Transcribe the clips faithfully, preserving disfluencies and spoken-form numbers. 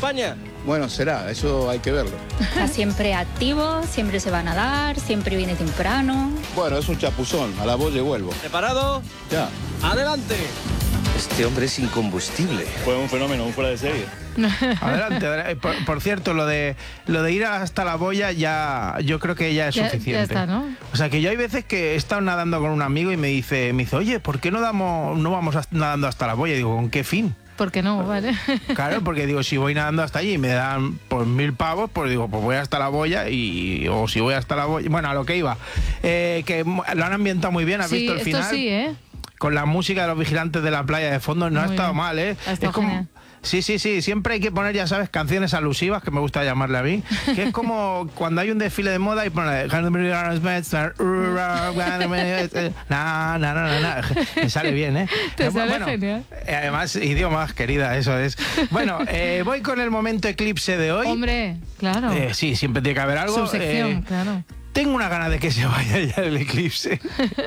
España? Bueno, será, eso hay que verlo. Está siempre activo, siempre se va a nadar, siempre viene temprano. Bueno, es un chapuzón, a la boya y vuelvo. ¿Preparado? Ya. ¡Adelante! Este hombre es incombustible. Fue un fenómeno, un fuera de serie. Adelante, adelante. Por, por cierto, lo de lo de ir hasta la boya ya, yo creo que ya es Ya- suficiente. ya está, ¿no? O sea, que yo hay veces que he estado nadando con un amigo y me dice, me dice, oye, ¿por qué no damos, no vamos a- nadando hasta la boya? Y digo, ¿con qué fin? ¿Por qué no? Vale. Claro, porque digo, si voy nadando hasta allí y me dan por mil pavos, pues digo, pues voy hasta la boya y o si voy hasta la boya, bueno, a lo que iba, eh, que lo han ambientado muy bien, ¿has Sí, visto el esto final? sí, ¿eh? Con la música de los vigilantes de la playa de fondo, no ha Muy estado bien. mal, ¿eh? Ha estado es como, genial. sí, sí, sí, siempre hay que poner, ya sabes, canciones alusivas, que me gusta llamarle a mí, que es como cuando hay un desfile de moda y ponen na, na, na, na, na. Me sale bien, ¿eh? Te Eh, sale bueno, genial. eh, Además, idiomas, querida, eso es. Bueno, eh, voy con el momento eclipse de hoy. Hombre, claro. Eh, sí, siempre tiene que haber algo. Su sección, Eh, claro. Tengo una gana de que se vaya ya el eclipse.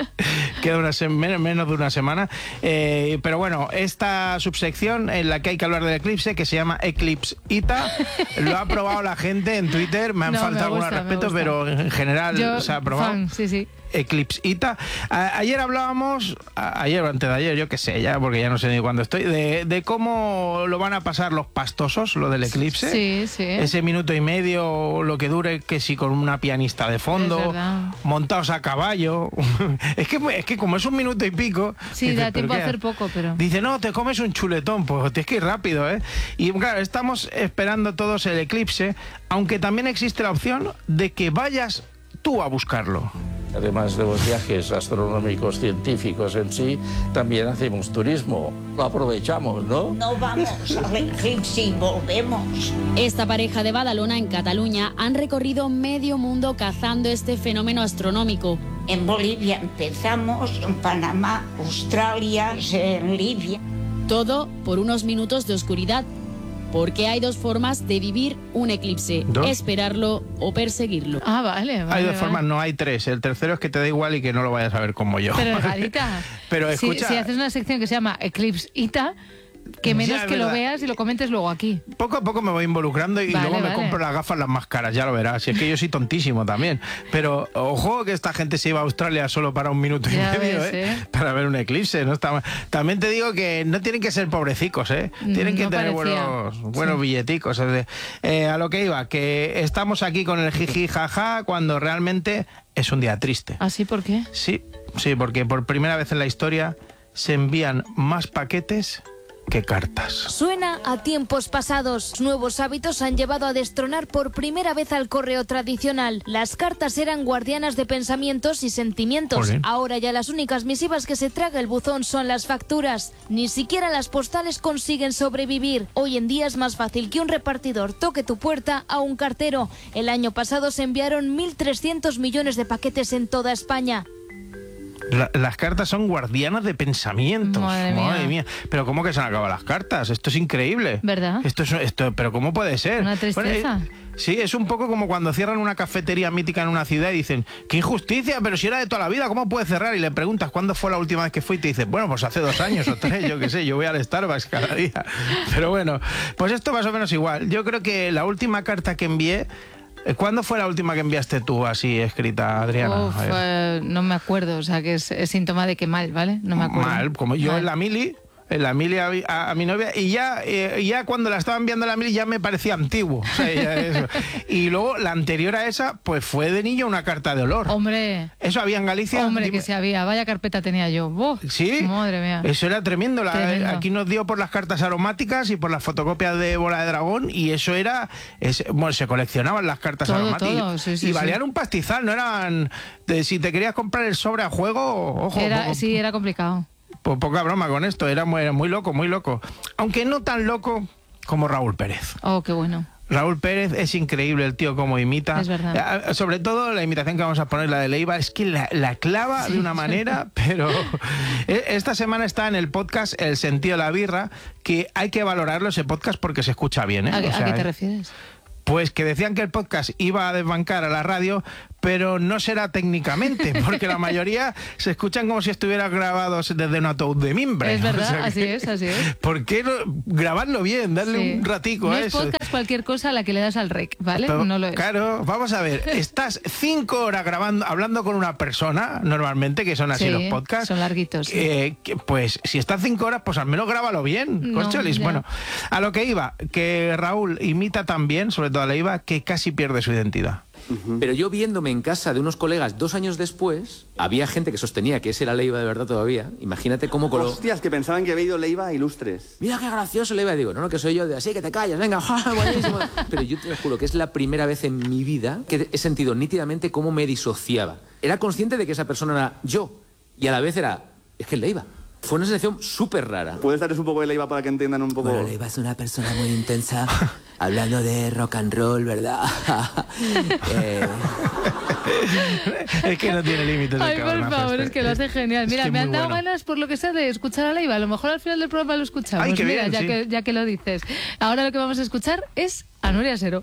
Queda una se- men- menos de una semana. Eh, pero bueno, esta subsección en la que hay que hablar del eclipse, que se llama Eclipse Ita, lo ha probado la gente en Twitter. Me han No, faltado me algunos gusta, me respetos, gusta. pero en general Yo, se ha probado. fan, sí, sí. Eclipse Ita. A- ayer hablábamos, a- ayer o antes de ayer, yo qué sé, ya, porque ya no sé ni cuándo estoy, de, de cómo lo van a pasar los pastosos, lo del eclipse. Sí, sí. Ese minuto y medio, lo que dure, que si con una pianista de Es fondo, verdad. montados a caballo. es, que, es que como es un minuto y pico... Sí, dices, da tiempo a ¿pero qué? hacer poco, pero... Dice, no, te comes un chuletón, pues tienes que ir rápido, ¿eh? Y claro, estamos esperando todos el eclipse, aunque también existe la opción de que vayas tú a buscarlo. Además de los viajes astronómicos científicos en sí, también hacemos turismo. Lo aprovechamos, ¿no? No vamos al eclipse y volvemos. Esta pareja de Badalona, en Cataluña, han recorrido medio mundo cazando este fenómeno astronómico. En Bolivia empezamos, en Panamá, Australia, en Libia. Todo por unos minutos de oscuridad. Porque hay dos formas de vivir un eclipse: ¿Dos? esperarlo o perseguirlo. Ah, vale, vale. Hay dos vale. formas, no hay tres. El tercero es que te da igual y que no lo vayas a ver como yo. Pero, Garita, Pero si, escucha, si haces una sección que se llama Eclipse Ita, que menos Ya, es que lo verdad. veas y lo comentes luego aquí. poco a poco me voy involucrando y Vale, luego me vale. compro las gafas las más caras, ya lo verás. Si es que yo soy tontísimo también. Pero ojo que esta gente se iba a Australia solo para un minuto y Ya medio, ves, ¿eh? ¿eh? Para ver un eclipse. ¿No? Está mal. También te digo que no tienen que ser pobrecicos, ¿eh? Tienen que No tener parecía. buenos, buenos Sí. billeticos. Es de- eh, a lo que iba, que estamos aquí con el jiji jaja cuando realmente es un día triste. ¿Así por qué? Sí, sí, porque por primera vez en la historia se envían más paquetes que cartas. Suena a tiempos pasados. Nuevos hábitos han llevado a destronar por primera vez al correo tradicional. Las cartas eran guardianas de pensamientos y sentimientos. Jolín. Ahora ya las únicas misivas que se traga el buzón son las facturas. Ni siquiera las postales consiguen sobrevivir. Hoy en día es más fácil que un repartidor toque tu puerta a un cartero. El año pasado se enviaron mil trescientos millones de paquetes en toda España. La- las cartas son guardianas de pensamientos. Madre mía. Pero ¿cómo que se han acabado las cartas? Esto es increíble. ¿Verdad? Esto es, esto, pero ¿cómo puede ser? Una tristeza. eh, sí, es un poco como cuando cierran una cafetería mítica en una ciudad y dicen, ¡qué injusticia! Pero si era de toda la vida, ¿cómo puede cerrar? Y le preguntas cuándo fue la última vez que fui y te dice, bueno, pues hace dos años o tres, yo qué sé, yo voy al Starbucks cada día. Pero bueno, pues esto más o menos igual. Yo creo que la última carta que envié, ¿cuándo fue la última que enviaste tú así escrita, Adriana? Uf, A ver. eh, no me acuerdo, o sea que es, es síntoma de que mal, ¿vale? No me acuerdo. Mal, como yo Mal. en la mili, en la mili a, a- a mi novia, y ya, eh, ya cuando la estaba enviando a la mili ya me parecía antiguo. O sea, ya eso. Y luego la anterior a esa, pues fue de niño una carta de olor. Hombre, ¿Eso había en Galicia? hombre, Dime. que se había, vaya carpeta tenía yo. ¡Buf! ¿Sí? Madre mía. Eso era tremendo. La- Tremendo. Aquí nos dio por las cartas aromáticas y por las fotocopias de bola de dragón y eso era... es- bueno, se coleccionaban las cartas Todo, aromáticas y- todo, sí, sí, y sí. valían un pastizal, no eran... de- si te querías comprar el sobre a juego, ojo, Era, poco- sí, era complicado. pues poca broma con esto, era muy, era muy loco, muy loco. Aunque no tan loco como Raúl Pérez. Oh, qué bueno. Raúl Pérez es increíble el tío como imita. Es verdad. Eh, Sobre todo la imitación que vamos a poner, la de Leiva, es que la, la clava Sí. de una manera, pero eh, esta semana está en el podcast El sentido de la birra, que hay que valorarlo ese podcast porque se escucha bien. ¿eh? ¿A, qué- O a sea, qué te eh, refieres? Pues que decían que el podcast iba a desbancar a la radio, pero no será técnicamente, porque la mayoría se escuchan como si estuvieran grabados desde un ataúd de mimbre. Es verdad, O sea que- así es, así es. ¿Por qué no grabarlo bien? Darle Sí. un ratico No a es eso. podcast, es cualquier cosa a la que le das al rec, ¿vale? Pero, no lo es. Claro, vamos a ver, estás cinco horas grabando, hablando con una persona, normalmente, que son así Sí, los podcasts. son larguitos. Sí. Eh, que, pues si estás cinco horas, pues al menos grábalo bien, No, corcholis. ya. Bueno, a lo que iba, que Raúl imita tan bien, sobre todo a Leiva, que casi pierde su identidad. Pero yo viéndome en casa de unos colegas dos años después, había gente que sostenía que ese era Leiva de verdad todavía. Imagínate cómo coló. Hostias, que pensaban que había ido Leiva a Ilustres. Mira qué gracioso Leiva. Y digo, no, no, que soy yo de así, que te callas, venga, ja, buenísimo. Pero yo te lo juro que es la primera vez en mi vida que he sentido nítidamente cómo me disociaba. Era consciente de que esa persona era yo y a la vez era, es que es Leiva. Fue una sensación súper rara. ¿Puedes darles un poco de Leiva para que entiendan un poco? Bueno, Leiva es una persona muy intensa, hablando de rock and roll, ¿verdad? eh... Es que no tiene límites. Ay, por favor, es que lo hace genial. Mira, Es que me muy han dado bueno. ganas, por lo que sea, de escuchar a Leiva. A lo mejor al final del programa lo escuchamos. Ay, qué Mira, bien, ya, sí. que, ya que lo dices. Ahora lo que vamos a escuchar es a Nuria Sero.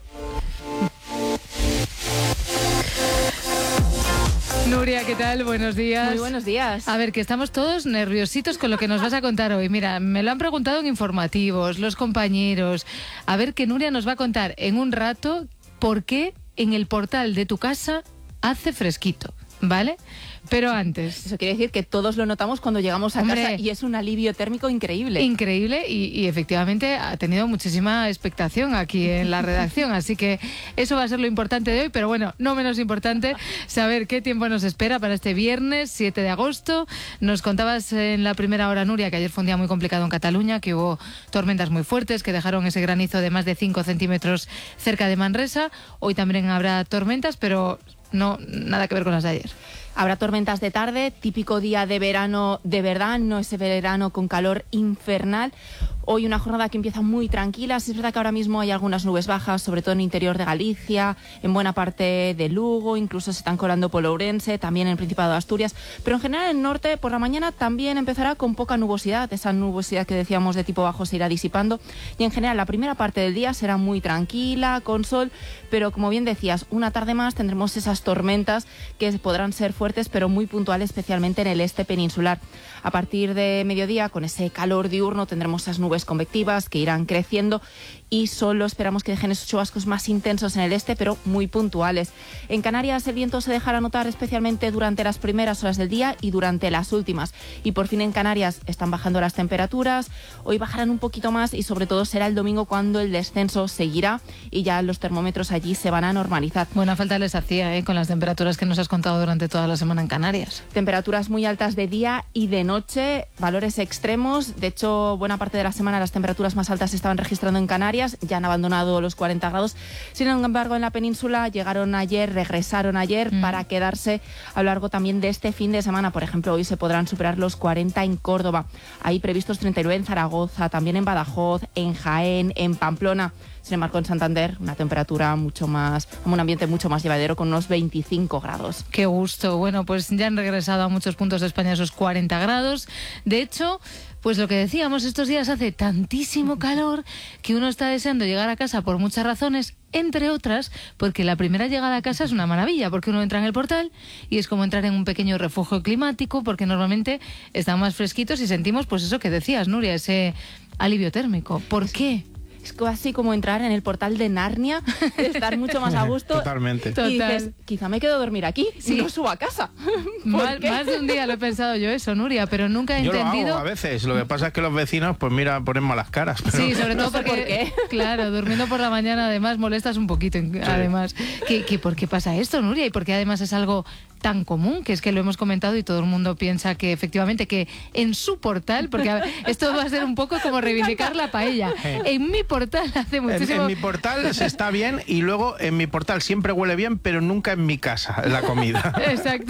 Nuria, ¿qué tal? Buenos días. Muy buenos días. A ver, que estamos todos nerviositos con lo que nos vas a contar hoy. Mira, me lo han preguntado en informativos, los compañeros. A ver, que Nuria nos va a contar en un rato por qué en el portal de tu casa hace fresquito, ¿vale? Pero antes... Eso quiere decir que todos lo notamos cuando llegamos a Hombre, casa y es un alivio térmico increíble. Increíble y, y efectivamente ha tenido muchísima expectación aquí en la redacción, así que eso va a ser lo importante de hoy, pero bueno, no menos importante saber qué tiempo nos espera para este viernes siete de agosto. Nos contabas en la primera hora, Nuria, que ayer fue un día muy complicado en Cataluña, que hubo tormentas muy fuertes que dejaron ese granizo de más de cinco centímetros cerca de Manresa. Hoy también habrá tormentas, pero no nada que ver con las de ayer. Habrá tormentas de tarde, típico día de verano de verdad, no ese verano con calor infernal. Hoy una jornada que empieza muy tranquila. Sí es verdad que ahora mismo hay algunas nubes bajas, sobre todo en el interior de Galicia, en buena parte de Lugo, incluso se están colando por Ourense, también en el Principado de Asturias. Pero en general en el norte, por la mañana también empezará con poca nubosidad. Esa nubosidad que decíamos de tipo bajo se irá disipando. Y en general la primera parte del día será muy tranquila, con sol, pero como bien decías, una tarde más tendremos esas tormentas que podrán ser fuertes, pero muy puntuales, especialmente en el este peninsular. A partir de mediodía, con ese calor diurno, tendremos esas nubes convectivas que irán creciendo y solo esperamos que dejen esos chubascos más intensos en el este, pero muy puntuales. En Canarias el viento se dejará notar especialmente durante las primeras horas del día y durante las últimas. Y por fin en Canarias están bajando las temperaturas, hoy bajarán un poquito más y sobre todo será el domingo cuando el descenso seguirá y ya los termómetros allí se van a normalizar. Buena falta les hacía, ¿eh? Con las temperaturas que nos has contado durante toda la semana en Canarias. Temperaturas muy altas de día y de noche, valores extremos. De hecho, buena parte de la semana las temperaturas más altas se estaban registrando en Canarias, ya han abandonado los cuarenta grados. Sin embargo, en la península llegaron ayer, regresaron ayer mm. para quedarse a lo largo también de este fin de semana. Por ejemplo, hoy se podrán superar los cuarenta en Córdoba. Hay previstos treinta y nueve en Zaragoza, también en Badajoz, en Jaén, en Pamplona. Sin embargo, en Santander, una temperatura mucho más, un ambiente mucho más llevadero con unos veinticinco grados. Qué gusto. Bueno, pues ya han regresado a muchos puntos de España esos cuarenta grados. De hecho, pues lo que decíamos, estos días hace tantísimo calor que uno está deseando llegar a casa por muchas razones, entre otras, porque la primera llegada a casa es una maravilla, porque uno entra en el portal y es como entrar en un pequeño refugio climático, porque normalmente están más fresquitos y sentimos, pues eso que decías, Nuria, ese alivio térmico. ¿Por qué? Es casi como entrar en el portal de Narnia, estar mucho más a gusto. Totalmente. Y Total. dices, quizá me quedo a dormir aquí, Sí. y no subo a casa. Más, más de un día lo he pensado yo eso, Nuria, pero nunca he Yo entendido... lo hago a veces, lo que pasa es que los vecinos, pues mira, ponen malas caras. Pero... Sí, sobre todo No sé porque, por qué. claro, durmiendo por la mañana además molestas un poquito, además. ¿Qué, qué, ¿Por qué pasa esto, Nuria? Y porque además es algo tan común, que es que lo hemos comentado y todo el mundo piensa que efectivamente que en su portal, porque a ver, esto va a ser un poco como reivindicar la paella, en mi portal hace En, muchísimo... en mi portal se está bien y luego en mi portal siempre huele bien, pero nunca en mi casa, la comida. Exacto.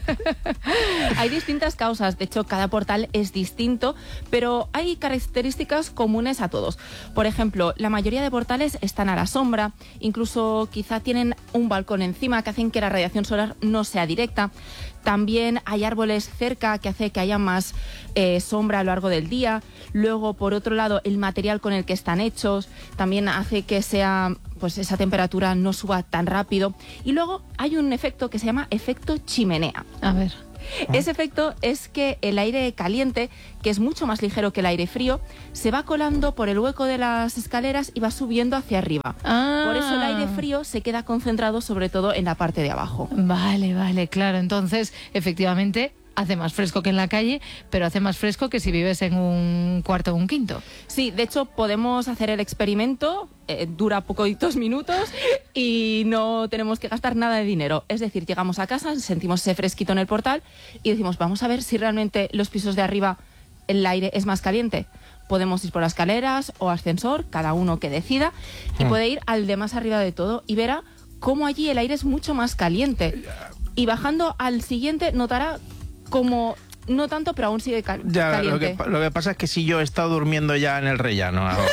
Hay distintas causas, de hecho cada portal es distinto, pero hay características comunes a todos. Por ejemplo, la mayoría de portales están a la sombra, incluso quizá tienen un balcón encima que hacen que la radiación solar no sea directa. También hay árboles cerca que hace que haya más eh, sombra a lo largo del día. Luego, por otro lado, el material con el que están hechos también hace que sea, pues esa temperatura no suba tan rápido. Y luego hay un efecto que se llama efecto chimenea. A ver. Ese efecto es que el aire caliente, que es mucho más ligero que el aire frío, se va colando por el hueco de las escaleras y va subiendo hacia arriba. Ah. Por eso el aire frío se queda concentrado sobre todo en la parte de abajo. Vale, vale, claro. Entonces, efectivamente, hace más fresco que en la calle, pero hace más fresco que si vives en un cuarto o un quinto. Sí, de hecho podemos hacer el experimento, eh, dura poquitos minutos y no tenemos que gastar nada de dinero. Es decir, llegamos a casa, sentimos ese fresquito en el portal y decimos, vamos a ver si realmente los pisos de arriba el aire es más caliente. Podemos ir por las escaleras o ascensor, cada uno que decida, y Mm. puede ir al de más arriba de todo y verá cómo allí el aire es mucho más caliente. Y bajando al siguiente notará como no tanto, pero aún sigue cal Ya, lo caliente. que, lo que pasa es que si yo he estado durmiendo ya en el rellano abajo,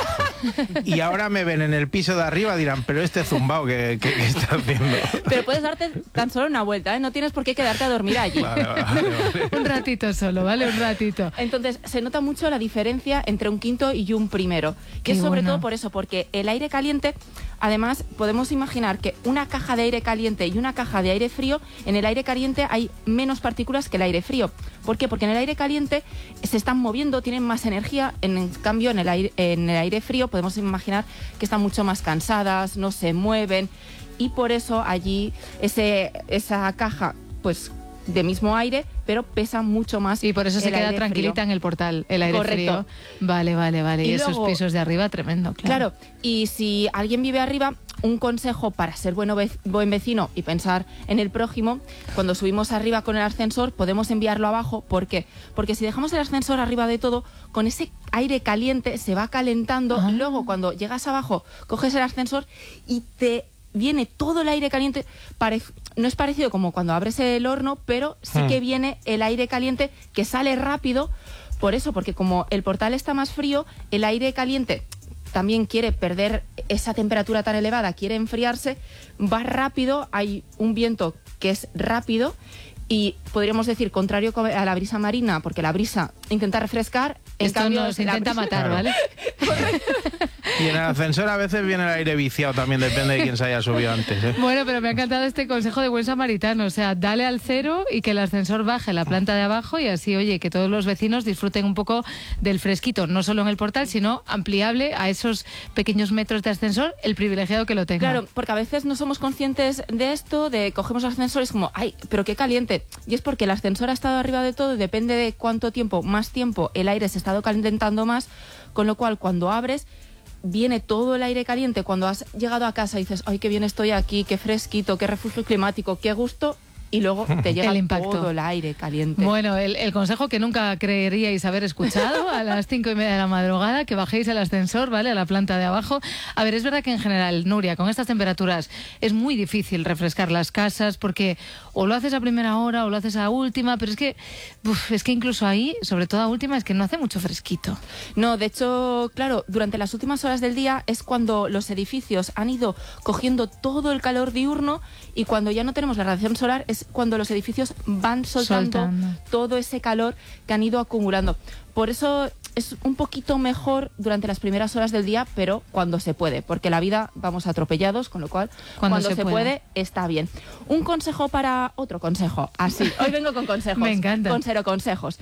y ahora me ven en el piso de arriba, dirán, pero este zumbao, ¿qué, qué, qué está haciendo? Pero puedes darte tan solo una vuelta, ¿eh? No tienes por qué quedarte a dormir allí. Vale, vale, vale. Un ratito solo, ¿vale? Un ratito. Entonces, se nota mucho la diferencia entre un quinto y un primero. Que Qué es sobre bueno. todo por eso, porque el aire caliente, además, podemos imaginar que una caja de aire caliente y una caja de aire frío, en el aire caliente hay menos partículas que el aire frío. ¿Por qué? Porque en el aire caliente se están moviendo, tienen más energía, en cambio en el aire, en el aire frío podemos imaginar que están mucho más cansadas, no se mueven, y por eso allí ese, esa caja, pues de mismo aire, pero pesa mucho más. Y por eso se el queda aire tranquilita frío. en el portal, el aire Correcto. frío. Vale, vale, vale. Y, Y esos luego- pisos de arriba, tremendo, claro. Claro, y si alguien vive arriba, un consejo para ser bueno vec- buen vecino y pensar en el prójimo, cuando subimos arriba con el ascensor podemos enviarlo abajo. ¿Por qué? Porque si dejamos el ascensor arriba de todo, con ese aire caliente se va calentando. Ah. Luego cuando llegas abajo, coges el ascensor y te viene todo el aire caliente. Pare- no es parecido como cuando abres el horno, pero sí Hmm. que viene el aire caliente que sale rápido. Por eso, porque como el portal está más frío, el aire caliente también quiere perder esa temperatura tan elevada, quiere enfriarse, va rápido, hay un viento que es rápido y podríamos decir contrario a la brisa marina, porque la brisa intenta refrescar, en Esto cambio nos la intenta brisa- matar, Claro. ¿vale? Y en el ascensor a veces viene el aire viciado, también depende de quién se haya subido antes, ¿eh? Bueno, pero me ha encantado este consejo de buen samaritano. O sea, dale al cero y que el ascensor baje la planta de abajo y así, oye, que todos los vecinos disfruten un poco del fresquito, no solo en el portal, sino ampliable a esos pequeños metros de ascensor, el privilegiado que lo tenga. Claro, porque a veces no somos conscientes de esto, de cogemos ascensores como, ay, pero qué caliente. Y es porque el ascensor ha estado arriba de todo y depende de cuánto tiempo, más tiempo, el aire se ha estado calentando más, con lo cual cuando abres viene todo el aire caliente. Cuando has llegado a casa y dices, ay, qué bien estoy aquí, qué fresquito, qué refugio climático, qué gusto, y luego te llega El impacto. todo el aire caliente. Bueno, el, el consejo que nunca creeríais haber escuchado a las cinco y media de la madrugada, que bajéis el ascensor, ¿vale? A la planta de abajo. A ver, es verdad que en general, Nuria, con estas temperaturas es muy difícil refrescar las casas porque o lo haces a primera hora o lo haces a última, pero es que, uf, es que incluso ahí, sobre todo a última, es que no hace mucho fresquito. No, de hecho, claro, durante las últimas horas del día es cuando los edificios han ido cogiendo todo el calor diurno y cuando ya no tenemos la radiación solar es cuando los edificios van soltando, Soltando. todo ese calor que han ido acumulando. Por eso es un poquito mejor durante las primeras horas del día, pero cuando se puede, porque la vida vamos atropellados, con lo cual Cuando cuando, se se, pueda. puede está bien. Un consejo para otro consejo, así. Hoy vengo con consejos. Me encanta. Con cero consejos.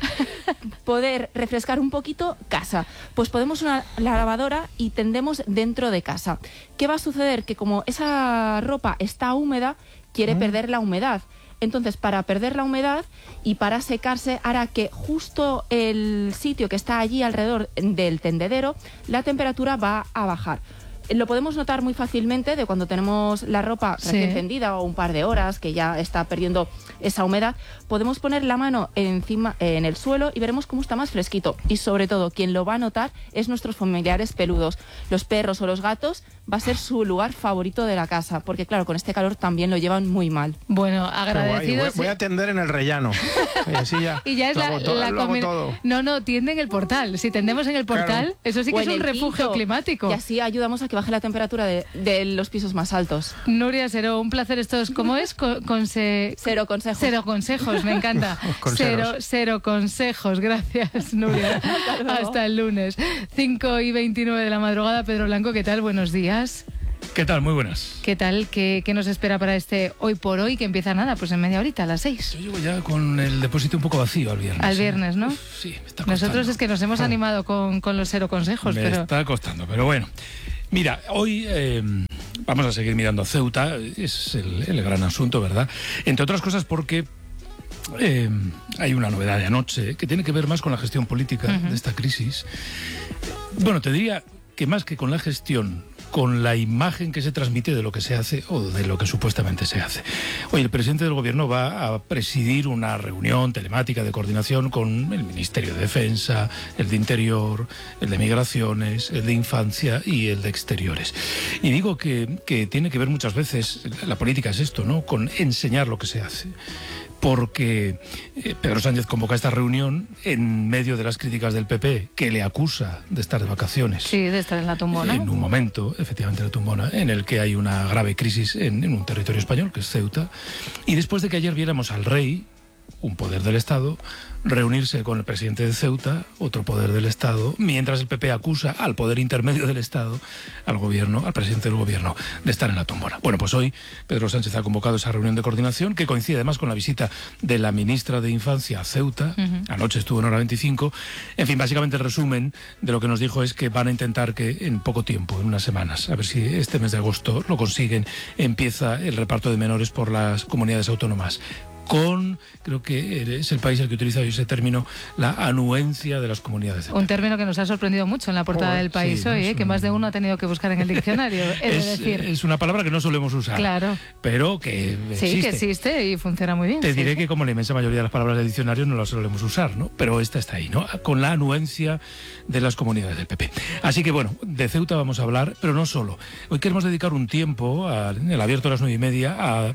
Poder refrescar un poquito casa. Pues podemos una la lavadora y tendemos dentro de casa. ¿Qué va a suceder? Que como esa ropa está húmeda, quiere perder la humedad. Entonces, para perder la humedad y para secarse, hará que justo el sitio que está allí alrededor del tendedero, la temperatura va a bajar. Lo podemos notar muy fácilmente de cuando tenemos la ropa Sí. recién tendida o un par de horas que ya está perdiendo esa humedad. Podemos poner la mano encima en el suelo y veremos cómo está más fresquito. Y sobre todo, quien lo va a notar es nuestros familiares peludos. Los perros o los gatos va a ser su lugar favorito de la casa, porque claro, con este calor también lo llevan muy mal. Bueno, Qué guay. agradecidos. Voy, voy a atender en el rellano. Y así ya. Y ya es lo la, hago todo, la lo hago combina- todo. No, no, tiende en el portal. Si tendemos en el portal, Claro. eso sí que O es en un el refugio quinto. climático. Y así ayudamos a que baje la temperatura de, de los pisos más altos. Nuria Seró, un placer estos. ¿Cómo es? Con, con se- Cero consejos. Cero consejos, me encanta. Consejeros. Cero, cero consejos. Gracias, Nuria. Hasta el lunes. cinco y veintinueve de la madrugada. Pedro Blanco, ¿qué tal? Buenos días. ¿Qué tal? Muy buenas. ¿Qué tal? ¿Qué, qué nos espera para este hoy por hoy, que empieza nada? Pues en media horita, a las seis. Yo llego ya con el depósito un poco vacío al viernes. Al viernes, ¿no? Uf, sí, me está costando. Nosotros es que nos hemos animado con, con los cero consejos, me pero... está costando, pero bueno. Mira, hoy eh, vamos a seguir mirando a Ceuta, es el, el gran asunto, ¿verdad? Entre otras cosas porque eh, hay una novedad de anoche que tiene que ver más con la gestión política uh-huh. de esta crisis. Bueno, te diría que más que con la gestión, con la imagen que se transmite de lo que se hace o de lo que supuestamente se hace. Oye, el presidente del gobierno va a presidir una reunión telemática de coordinación con el Ministerio de Defensa, el de Interior, el de Migraciones, el de Infancia y el de Exteriores. Y digo que, que tiene que ver muchas veces, la política es esto, ¿no?, con enseñar lo que se hace. Porque eh, Pedro Sánchez convoca esta reunión en medio de las críticas del P P, que le acusa de estar de vacaciones. Sí, de estar en la tumbona. En un momento, efectivamente, en la tumbona, en el que hay una grave crisis en, en un territorio español, que es Ceuta. Y después de que ayer viéramos al rey, un poder del Estado, reunirse con el presidente de Ceuta, otro poder del Estado, mientras el P P acusa al poder intermedio del Estado, al gobierno, al presidente del gobierno, de estar en la tumbona. Bueno, pues hoy Pedro Sánchez ha convocado esa reunión de coordinación, que coincide además con la visita de la ministra de Infancia a Ceuta. Uh-huh. Anoche estuvo en hora veinticinco. En fin, básicamente el resumen de lo que nos dijo es que van a intentar que en poco tiempo, en unas semanas, a ver si este mes de agosto lo consiguen, empieza el reparto de menores por las comunidades autónomas. Con, creo que es el país el que utiliza hoy ese término, la anuencia de las comunidades. Un término que nos ha sorprendido mucho en la portada oh, del País sí, hoy, ¿eh? Un... que más de uno ha tenido que buscar en el diccionario. es, decir. es una palabra que no solemos usar, claro, pero que existe. Sí, que existe y funciona muy bien. Te sí, diré sí. que como la inmensa mayoría de las palabras del diccionario no las solemos usar, ¿no? Pero esta está ahí, ¿no? Con la anuencia de las comunidades del P P. Así que bueno, de Ceuta vamos a hablar, pero no solo. Hoy queremos dedicar un tiempo, a, en el abierto a las nueve y media, a, a, a,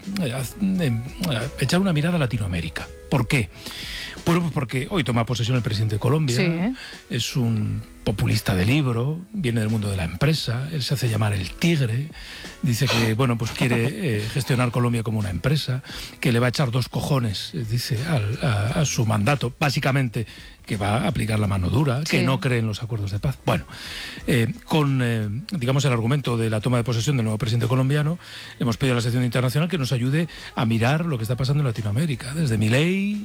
a echar una mirada a Latinoamérica. ¿Por qué? Bueno, pues porque hoy toma posesión el presidente de Colombia, sí, ¿eh? Es un populista de libro, viene del mundo de la empresa, él se hace llamar el Tigre, dice que, bueno, pues quiere eh, gestionar Colombia como una empresa, que le va a echar dos cojones, dice, al, a, a su mandato, básicamente que va a aplicar la mano dura, sí, que no cree en los acuerdos de paz. Bueno, eh, con, eh, digamos, el argumento de la toma de posesión del nuevo presidente colombiano, hemos pedido a la sección internacional que nos ayude a mirar lo que está pasando en Latinoamérica, desde Milei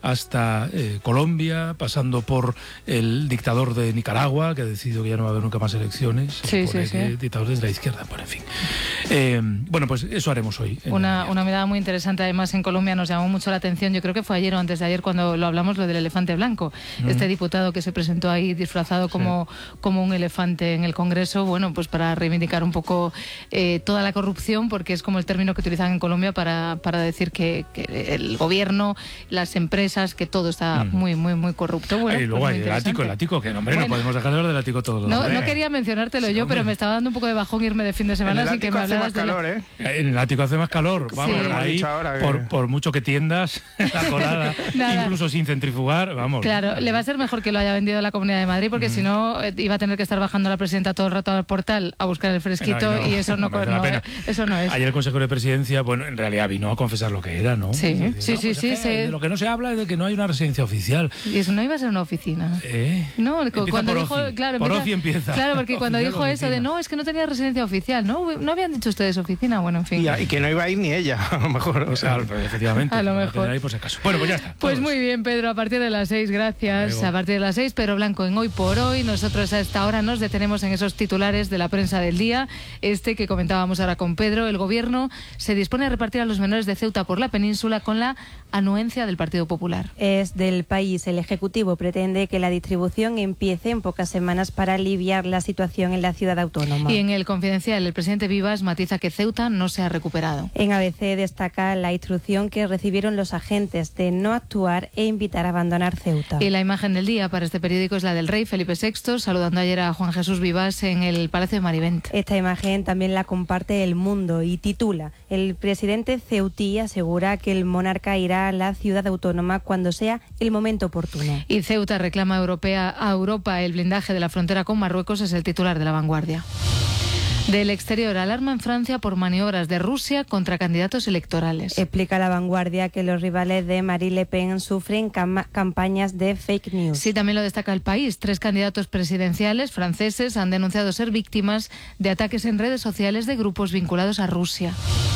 hasta eh, Colombia, pasando por el dictador de Nicaragua, que ha decidido que ya no va a haber nunca más elecciones. Sí, sí, sí. Dictadores de la izquierda, bueno, en fin. Eh, bueno, pues eso haremos hoy. Una, una mirada muy interesante, además, en Colombia nos llamó mucho la atención, yo creo que fue ayer o antes de ayer cuando lo hablamos, lo del elefante blanco. Mm. Este diputado que se presentó ahí disfrazado como, sí, como un elefante en el Congreso, bueno, pues para reivindicar un poco eh, toda la corrupción, porque es como el término que utilizan en Colombia para, para decir que, que el gobierno, las empresas, que todo está mm. muy, muy, muy corrupto. Bueno, y luego pues hay el ático, el ático, que no, hombre, bueno, no podemos dejar de hablar del ático todos los no, días. No quería mencionártelo sí, yo, hombre, pero me estaba dando un poco de bajón irme de fin de semana sin que me hablaras de calor, ¿eh? En el ático hace más calor, vamos, sí, ahí, que... por, por mucho que tiendas la colada, incluso sin centrifugar, vamos. Claro, le va a ser mejor que lo haya vendido la Comunidad de Madrid, porque mm. si no, eh, iba a tener que estar bajando la presidenta todo el rato al portal a buscar el fresquito, no, no, y eso no, no, no, no eso no es. Ayer el consejero de presidencia, bueno, en realidad vino a confesar lo que era, ¿no? Sí, sí, sí, no, sí, pues sí, es que sí. Lo que no se habla es de que no hay una residencia oficial. Y eso no iba a ser una oficina. ¿Eh? No, empieza cuando por dijo, Ofi. claro, por empieza, Ofi empieza. Claro, porque cuando dijo eso de no, es que no tenía residencia oficial, ¿no? No habían dicho ustedes oficina, bueno, en fin. Y, y que no iba a ir ni ella, a lo mejor. O sea, claro, efectivamente. A lo mejor. Ahí por si acaso. Bueno, pues ya está. Pues todos. Muy bien, Pedro, a partir de las seis, gracias. A partir de las seis, Pedro Blanco en Hoy por Hoy. Nosotros a esta hora nos detenemos en esos titulares de la prensa del día. Este que comentábamos ahora con Pedro, el gobierno se dispone a repartir a los menores de Ceuta por la península con la anuencia del Partido Popular. Es del País. El Ejecutivo pretende que la distribución empiece en pocas semanas para aliviar la situación en la ciudad autónoma. Y en el Confidencial, el presidente Vivas matiza que Ceuta no se ha recuperado. En A B C destaca la instrucción que recibieron los agentes de no actuar e invitar a abandonar Ceuta. Y la imagen del día para este periódico es la del rey Felipe sexto, saludando ayer a Juan Jesús Vivas en el Palacio de Marivent. Esta imagen también la comparte El Mundo y titula: el presidente ceutí asegura que el monarca irá a la ciudad autónoma cuando sea el momento oportuno. Y Ceuta reclama europea, a Europa el blindaje de la frontera con Marruecos, es el titular de La Vanguardia. Del exterior, alarma en Francia por maniobras de Rusia contra candidatos electorales. Explica La Vanguardia que los rivales de Marine Le Pen sufren cam- campañas de fake news. Sí, también lo destaca El País. Tres candidatos presidenciales franceses han denunciado ser víctimas de ataques en redes sociales de grupos vinculados a Rusia.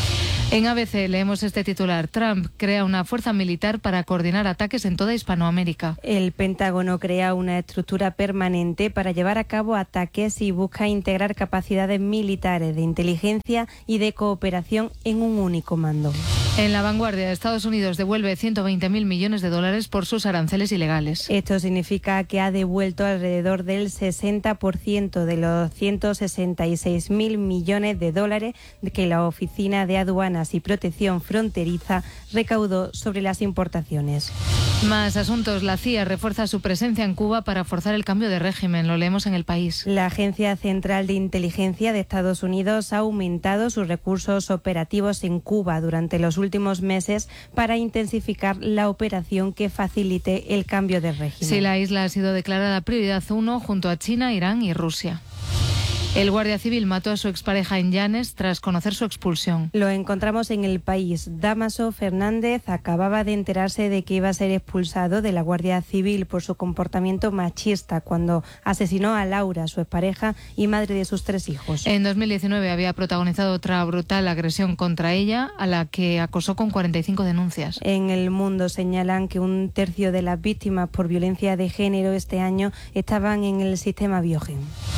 En A B C leemos este titular: Trump crea una fuerza militar para coordinar ataques en toda Hispanoamérica. El Pentágono crea una estructura permanente para llevar a cabo ataques y busca integrar capacidades militares de inteligencia y de cooperación en un único mando. En La Vanguardia, Estados Unidos devuelve ciento veinte mil millones de dólares por sus aranceles ilegales. Esto significa que ha devuelto alrededor del sesenta por ciento de los ciento sesenta y seis mil millones de dólares que la Oficina de Aduanas y Protección Fronteriza recaudó sobre las importaciones. Más asuntos. La C I A refuerza su presencia en Cuba para forzar el cambio de régimen. Lo leemos en El País. La Agencia Central de Inteligencia de Estados Unidos ha aumentado sus recursos operativos en Cuba durante los últimos meses para intensificar la operación que facilite el cambio de régimen. Sí, la isla ha sido declarada prioridad uno junto a China, Irán y Rusia. El guardia civil mató a su expareja en Llanes tras conocer su expulsión. Lo encontramos en El País. Dámaso Fernández acababa de enterarse de que iba a ser expulsado de la Guardia Civil por su comportamiento machista cuando asesinó a Laura, su expareja y madre de sus tres hijos. En dos mil diecinueve había protagonizado otra brutal agresión contra ella, a la que acosó con cuarenta y cinco denuncias. En El Mundo señalan que un tercio de las víctimas por violencia de género este año estaban en el sistema Biogen.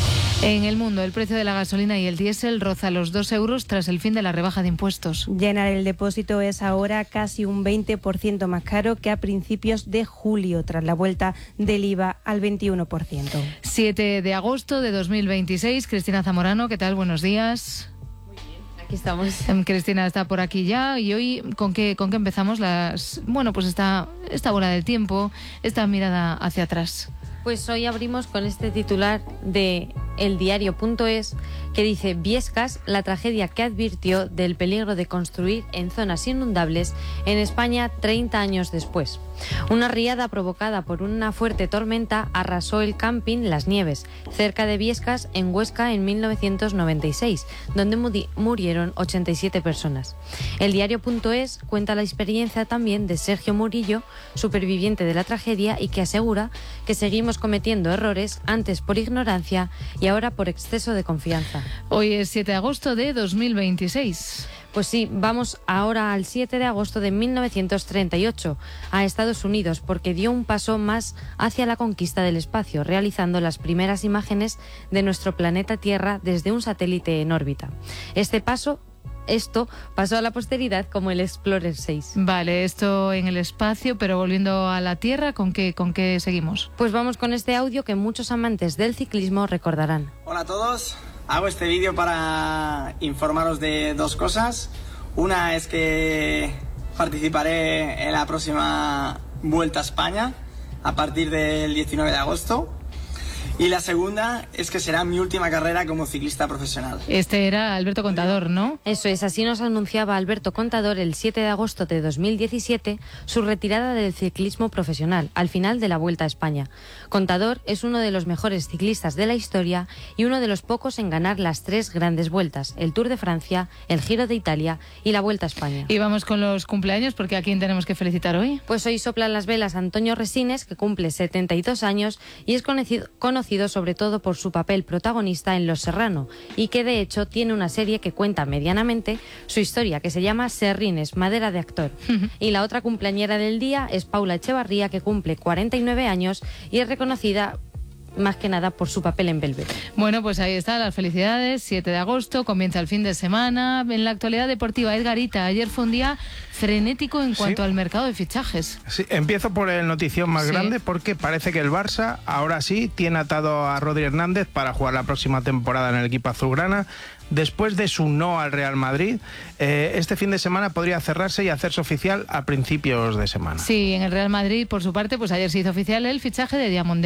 En El Mundo, el precio de la gasolina y el diésel roza los dos euros tras el fin de la rebaja de impuestos. Llenar el depósito es ahora casi un veinte por ciento más caro que a principios de julio, tras la vuelta del I V A al veintiuno por ciento. siete de agosto de dos mil veintiséis. Cristina Zamorano, ¿qué tal? Buenos días. Aquí estamos. Cristina está por aquí ya y hoy ¿con qué, con qué empezamos? Las, bueno, pues esta, esta bola del tiempo, esta mirada hacia atrás. Pues hoy abrimos con este titular de eldiario punto es que dice: Viescas, la tragedia que advirtió del peligro de construir en zonas inundables en España treinta años después. Una riada provocada por una fuerte tormenta arrasó el camping Las Nieves, cerca de Viescas, en Huesca, en mil novecientos noventa y seis, donde muri- murieron ochenta y siete personas. eldiario punto es cuenta la experiencia también de Sergio Murillo, superviviente de la tragedia, y que asegura que seguimos cometiendo errores, antes por ignorancia y ahora por exceso de confianza. Hoy es siete de agosto de dos mil veintiséis. Pues sí, vamos ahora al siete de agosto de mil novecientos treinta y ocho, a Estados Unidos, porque dio un paso más hacia la conquista del espacio, realizando las primeras imágenes de nuestro planeta Tierra desde un satélite en órbita. Este paso Esto pasó a la posteridad como el Explorer seis. Vale, esto en el espacio, pero volviendo a la Tierra, ¿con qué, con qué seguimos? Pues vamos con este audio que muchos amantes del ciclismo recordarán. Hola a todos, hago este vídeo para informaros de dos cosas. Una es que participaré en la próxima Vuelta a España a partir del diecinueve de agosto. Y la segunda es que será mi última carrera como ciclista profesional. Este era Alberto Contador, ¿no? Eso es, así nos anunciaba Alberto Contador el siete de agosto de dos mil diecisiete su retirada del ciclismo profesional, al final de la Vuelta a España. Contador es uno de los mejores ciclistas de la historia y uno de los pocos en ganar las tres grandes vueltas, el Tour de Francia, el Giro de Italia y la Vuelta a España. Y vamos con los cumpleaños, porque ¿a quién tenemos que felicitar hoy? Pues hoy soplan las velas Antonio Resines, que cumple setenta y dos años y es conocido, conocido sobre todo por su papel protagonista en Los Serrano, y que de hecho tiene una serie que cuenta medianamente su historia, que se llama Serrines, madera de actor. Y la otra cumpleañera del día es Paula Echevarría, que cumple cuarenta y nueve años y es reconocida más que nada por su papel en Velvet. Bueno, pues ahí está, las felicidades. siete de agosto, comienza el fin de semana. En la actualidad deportiva, Edgarita, ayer fue un día frenético en cuanto sí. al mercado de fichajes. Sí, empiezo por el notición más sí. grande, porque parece que el Barça ahora sí tiene atado a Rodri Hernández para jugar la próxima temporada en el equipo azulgrana. Después de su no al Real Madrid, eh, este fin de semana podría cerrarse y hacerse oficial a principios de semana. Sí, en el Real Madrid, por su parte, pues ayer se hizo oficial el fichaje de Diamondé.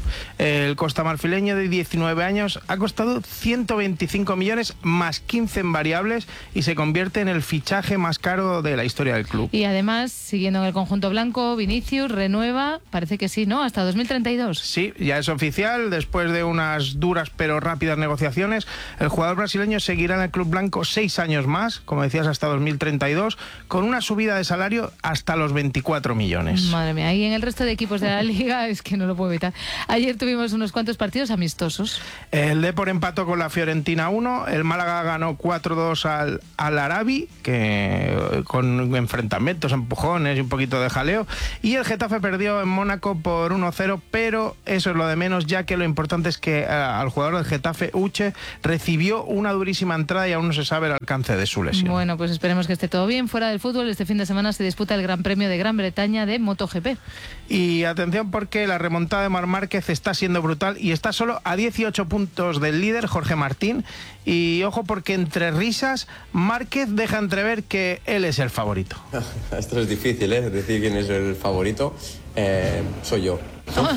El costamarfileño de diecinueve años ha costado ciento veinticinco millones más quince en variables y se convierte en el fichaje más caro de la historia del club. Y además, siguiendo en el conjunto blanco, Vinicius renueva, parece que sí, ¿no? Hasta dos mil treinta y dos. Sí, ya es oficial. Después de unas duras pero rápidas negociaciones, el jugador brasileño seguirá en el club blanco seis años más, como decías, hasta dos mil treinta y dos, con una subida de salario hasta los veinticuatro millones. Madre mía, y en el resto de equipos de la liga es que no lo puedo evitar. Ayer tuvimos unos cuantos partidos amistosos. El Depor empató con la Fiorentina uno, el Málaga ganó cuatro dos al, al Arabi, que con enfrentamientos, empujones y un poquito de jaleo, y el Getafe perdió en Mónaco por uno cero, pero eso es lo de menos, ya que lo importante es que uh, al jugador del Getafe, Uche, recibió una durísima entrada y aún no se sabe el alcance de su lesión. Bueno, pues esperemos que esté todo bien. Fuera del fútbol, este fin de semana se disputa el Gran Premio de Gran Bretaña de MotoGP. Y atención, porque la remontada de Marc Márquez está siendo brutal y está solo a dieciocho puntos del líder, Jorge Martín. Y ojo, porque entre risas, Márquez deja entrever que él es el favorito. Esto es difícil, ¿eh? Decir quién es el favorito. Eh, soy yo. No,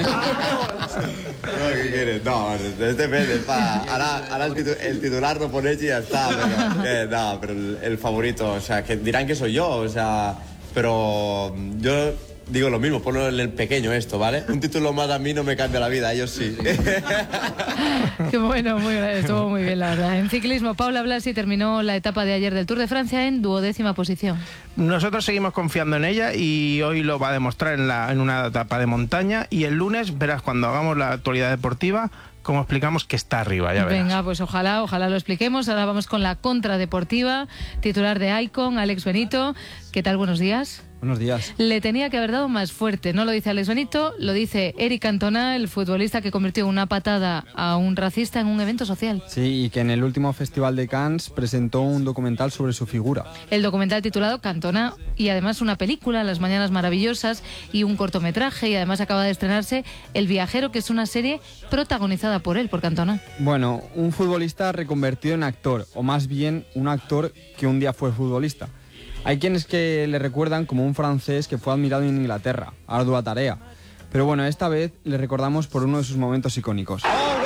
¿qué quieres? No, este mes, pa, ahora, ahora el, titu el titular lo pones y ya está. Pero, eh, no, pero el, el favorito, o sea, que dirán que soy yo, o sea, pero yo digo lo mismo, ponlo en el pequeño esto, ¿vale? Un título más a mí no me cambia la vida, a ellos sí. Qué bueno, muy bien, estuvo muy bien, la verdad. En ciclismo, Paula Blasi terminó la etapa de ayer del Tour de Francia en duodécima posición. Nosotros seguimos confiando en ella y hoy lo va a demostrar en, la, en una etapa de montaña, y el lunes verás, cuando hagamos la actualidad deportiva, como explicamos que está arriba, ya verás. Venga, pues ojalá, ojalá lo expliquemos. Ahora vamos con la contradeportiva, titular de Icon, Alex Benito. ¿Qué tal? Buenos días. Buenos días. Le tenía que haber dado más fuerte, no lo dice Alex Benito, lo dice Eric Cantona, el futbolista que convirtió una patada a un racista en un evento social. Sí, y que en el último Festival de Cannes presentó un documental sobre su figura. El documental titulado Cantona, y además una película, Las Mañanas Maravillosas, y un cortometraje, y además acaba de estrenarse El Viajero, que es una serie protagonizada por él, por Cantona. Bueno, un futbolista reconvertido en actor, o más bien un actor que un día fue futbolista. Hay quienes que le recuerdan como un francés que fue admirado en Inglaterra, ardua tarea. Pero bueno, esta vez le recordamos por uno de sus momentos icónicos.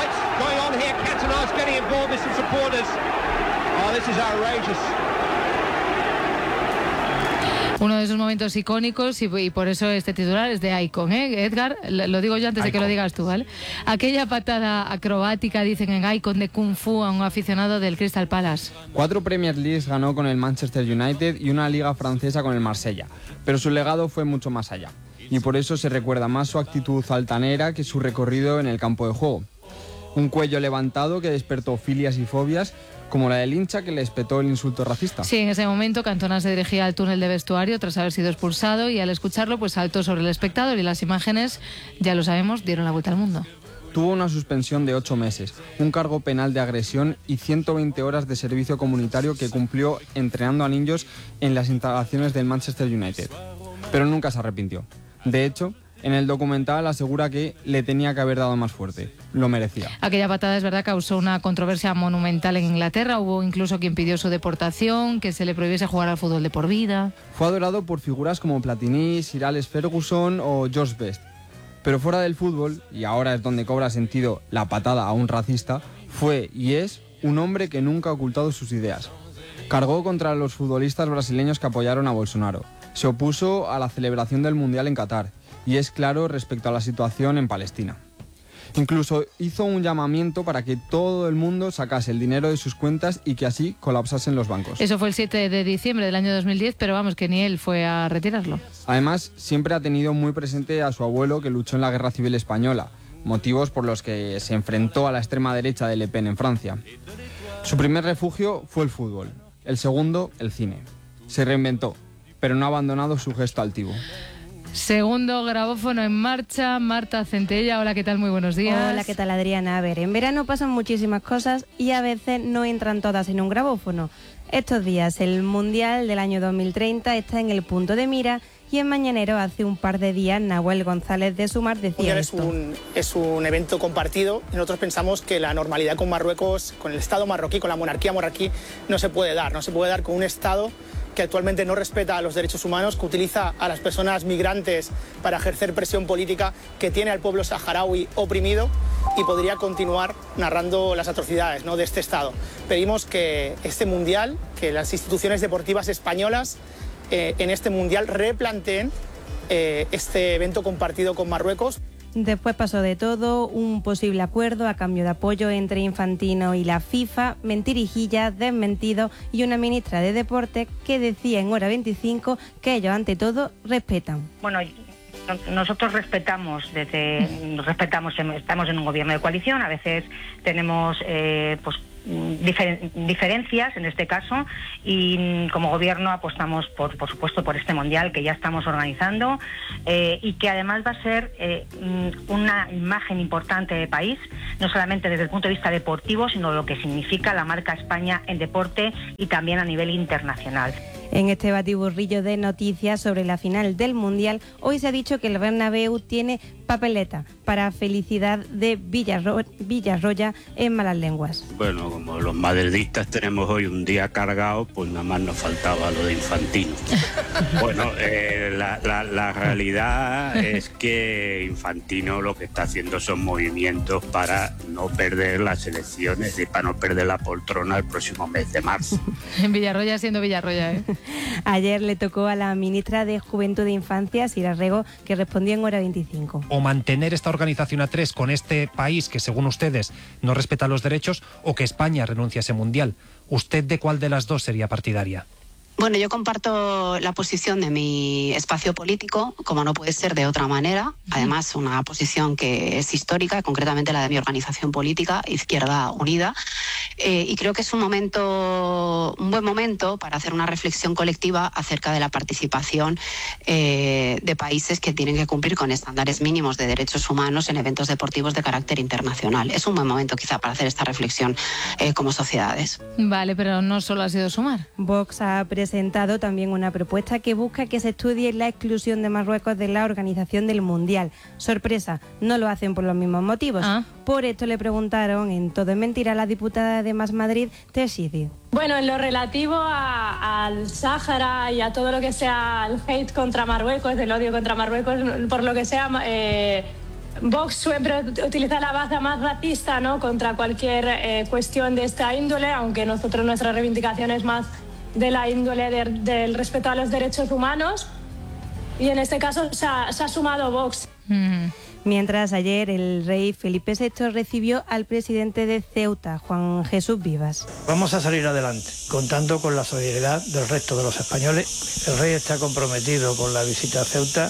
Uno de sus momentos icónicos, y, y por eso este titular es de Icon, ¿eh? Edgar, lo digo yo antes Icon. de que lo digas tú, ¿vale? Aquella patada acrobática, dicen en Icon, de Kung Fu a un aficionado del Crystal Palace. Cuatro Premier Leagues ganó con el Manchester United y una liga francesa con el Marsella, pero su legado fue mucho más allá. Y por eso se recuerda más su actitud altanera que su recorrido en el campo de juego. Un cuello levantado que despertó filias y fobias, como la del hincha que le espetó el insulto racista. Sí, en ese momento Cantona se dirigía al túnel de vestuario tras haber sido expulsado, y al escucharlo pues saltó sobre el espectador, y las imágenes, ya lo sabemos, dieron la vuelta al mundo. Tuvo una suspensión de ocho meses, un cargo penal de agresión y ciento veinte horas de servicio comunitario que cumplió entrenando a niños en las instalaciones del Manchester United. Pero nunca se arrepintió. De hecho, en el documental asegura que le tenía que haber dado más fuerte. Lo merecía. Aquella patada, es verdad, causó una controversia monumental en Inglaterra. Hubo incluso quien pidió su deportación, que se le prohibiese jugar al fútbol de por vida. Fue adorado por figuras como Platini, Sir Alex Ferguson o George Best. Pero fuera del fútbol, y ahora es donde cobra sentido la patada a un racista, fue y es un hombre que nunca ha ocultado sus ideas. Cargó contra los futbolistas brasileños que apoyaron a Bolsonaro. Se opuso a la celebración del Mundial en Qatar. Y es claro respecto a la situación en Palestina. Incluso hizo un llamamiento para que todo el mundo sacase el dinero de sus cuentas y que así colapsasen los bancos. Eso fue el siete de diciembre del año dos mil diez, pero vamos, que ni él fue a retirarlo. Además, siempre ha tenido muy presente a su abuelo, que luchó en la Guerra Civil Española, motivos por los que se enfrentó a la extrema derecha de Le Pen en Francia. Su primer refugio fue el fútbol, el segundo, el cine. Se reinventó, pero no ha abandonado su gesto altivo. Segundo grabófono en marcha, Marta Centella. Hola, ¿qué tal? Muy buenos días. Hola, ¿qué tal, Adriana? A ver, en verano pasan muchísimas cosas y a veces no entran todas en un grabófono. Estos días el Mundial del año dos mil treinta está en el punto de mira, y en Mañanero hace un par de días Nahuel González de Sumar decía esto. Es un, es un evento compartido y nosotros pensamos que la normalidad con Marruecos, con el Estado marroquí, con la monarquía marroquí, no se puede dar. No se puede dar con un Estado que actualmente no respeta los derechos humanos, que utiliza a las personas migrantes para ejercer presión política, que tiene al pueblo saharaui oprimido y podría continuar narrando las atrocidades, ¿no?, de este Estado. Pedimos que este Mundial, que las instituciones deportivas españolas eh, en este Mundial replanteen eh, este evento compartido con Marruecos. Después pasó de todo, un posible acuerdo a cambio de apoyo entre Infantino y la FIFA, mentirijillas, desmentidos y una ministra de Deportes que decía en Hora veinticinco que ellos ante todo respetan. Bueno, nosotros respetamos, desde respetamos, estamos en un gobierno de coalición, a veces tenemos eh, pues Difer diferencias en este caso, y como gobierno apostamos por, por supuesto por este mundial que ya estamos organizando eh, y que además va a ser eh, una imagen importante de país, no solamente desde el punto de vista deportivo, sino lo que significa la marca España en deporte y también a nivel internacional. En este batiburrillo de noticias sobre la final del Mundial, hoy se ha dicho que el Bernabéu tiene papeleta para felicidad de Villarro Villarroya en malas lenguas. Bueno, como los madridistas tenemos hoy un día cargado, pues nada más nos faltaba lo de Infantino. Bueno, eh, la, la, la realidad es que Infantino lo que está haciendo son movimientos para no perder las elecciones y para no perder la poltrona el próximo mes de marzo. En Villarroya siendo Villarroya, ¿eh? Ayer le tocó a la ministra de Juventud e Infancia, Sira Rego, que respondió en Hora veinticinco. O mantener esta organización A tres con este país que, según ustedes, no respeta los derechos, o que España renuncie a ese mundial. ¿Usted de cuál de las dos sería partidaria? Bueno, yo comparto la posición de mi espacio político, como no puede ser de otra manera. Además, una posición que es histórica, concretamente la de mi organización política, Izquierda Unida. Eh, y creo que es un momento, un buen momento para hacer una reflexión colectiva acerca de la participación eh, de países que tienen que cumplir con estándares mínimos de derechos humanos en eventos deportivos de carácter internacional. Es un buen momento quizá para hacer esta reflexión eh, como sociedades. Vale, pero no solo ha sido sumar. Vox ha presentado también una propuesta que busca que se estudie la exclusión de Marruecos de la organización del Mundial. Sorpresa, no lo hacen por los mismos motivos. Ah. Por esto le preguntaron en Todo es Mentira a la diputada de Más Madrid, Teixidó. Bueno, en lo relativo a, al Sáhara y a todo lo que sea el hate contra Marruecos, el odio contra Marruecos, por lo que sea, eh, Vox siempre utiliza la baza más racista, ¿no?, contra cualquier eh, cuestión de esta índole, aunque nosotros nuestra reivindicación es más de la índole de, del respeto a los derechos humanos, y en este caso se ha, se ha sumado Vox. Mm. Mientras ayer el rey Felipe sexto recibió al presidente de Ceuta, Juan Jesús Vivas. Vamos a salir adelante, contando con la solidaridad del resto de los españoles. El rey está comprometido con la visita a Ceuta